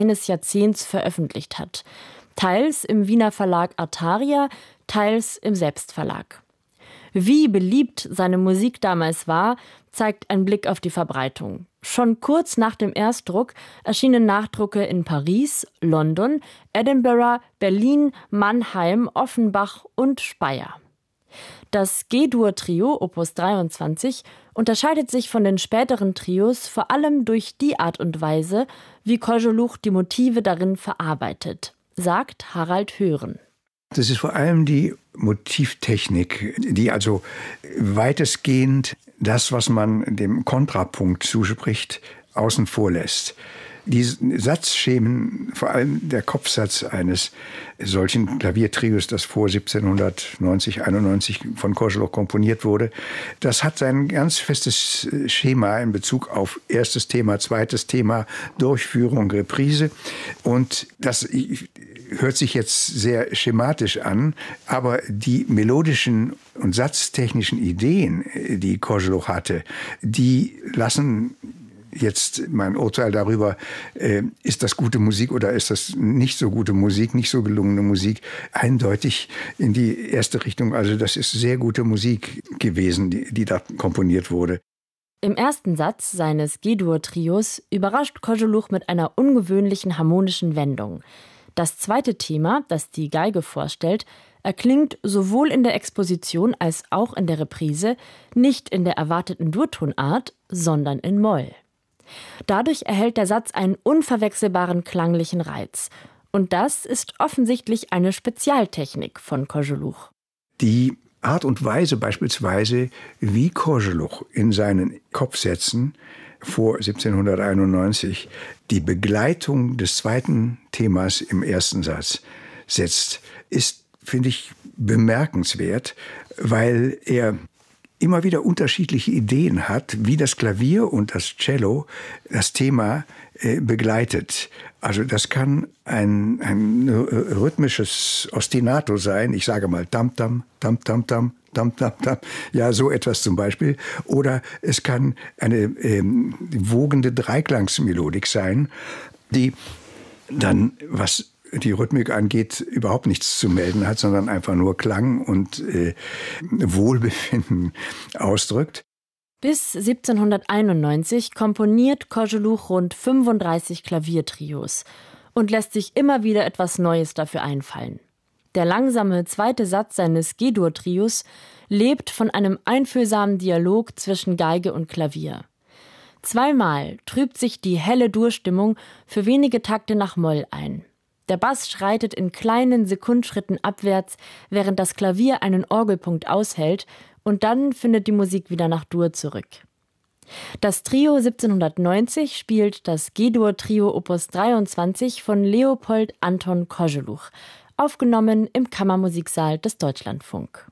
eines Jahrzehnts veröffentlicht hat. Teils im Wiener Verlag Artaria, teils im Selbstverlag. Wie beliebt seine Musik damals war, zeigt ein Blick auf die Verbreitung. Schon kurz nach dem Erstdruck erschienen Nachdrucke in Paris, London, Edinburgh, Berlin, Mannheim, Offenbach und Speyer. Das G-Dur-Trio Opus 23 unterscheidet sich von den späteren Trios vor allem durch die Art und Weise, wie Koželuch die Motive darin verarbeitet, sagt Harald Hören. Das ist vor allem die Motivtechnik, die also weitestgehend das, was man dem Kontrapunkt zuspricht, außen vor lässt. Die Satzschemen, vor allem der Kopfsatz eines solchen Klaviertrios, das vor 1790, 91 von Koželuch komponiert wurde, das hat sein ganz festes Schema in Bezug auf erstes Thema, zweites Thema, Durchführung, Reprise. Und das hört sich jetzt sehr schematisch an, aber die melodischen und satztechnischen Ideen, die Koželuch hatte, die lassen jetzt mein Urteil darüber, ist das gute Musik oder ist das nicht so gute Musik, nicht so gelungene Musik, eindeutig in die erste Richtung. Also das ist sehr gute Musik gewesen, die da komponiert wurde. Im ersten Satz seines G-Dur-Trios überrascht Koželuch mit einer ungewöhnlichen harmonischen Wendung. Das zweite Thema, das die Geige vorstellt, erklingt sowohl in der Exposition als auch in der Reprise nicht in der erwarteten Durtonart, sondern in Moll. Dadurch erhält der Satz einen unverwechselbaren klanglichen Reiz. Und das ist offensichtlich eine Spezialtechnik von Koželuch. Die Art und Weise beispielsweise, wie Koželuch in seinen Kopfsätzen vor 1791 die Begleitung des zweiten Themas im ersten Satz setzt, ist, finde ich, bemerkenswert, weil er immer wieder unterschiedliche Ideen hat, wie das Klavier und das Cello das Thema begleitet. Also das kann ein rhythmisches Ostinato sein, ich sage mal tam-tam, tam-tam-tam, tam-tam-tam, ja, so etwas zum Beispiel. Oder es kann eine wogende Dreiklangsmelodik sein, die dann, was die Rhythmik angeht, überhaupt nichts zu melden hat, sondern einfach nur Klang und Wohlbefinden ausdrückt. Bis 1791 komponiert Koželuch rund 35 Klaviertrios und lässt sich immer wieder etwas Neues dafür einfallen. Der langsame zweite Satz seines G-Dur-Trios lebt von einem einfühlsamen Dialog zwischen Geige und Klavier. Zweimal trübt sich die helle Dur-Stimmung für wenige Takte nach Moll ein. Der Bass schreitet in kleinen Sekundschritten abwärts, während das Klavier einen Orgelpunkt aushält, und dann findet die Musik wieder nach Dur zurück. Das Trio 1790 spielt das G-Dur-Trio Opus 23 von Leopold Anton Koželuch, aufgenommen im Kammermusiksaal des Deutschlandfunk.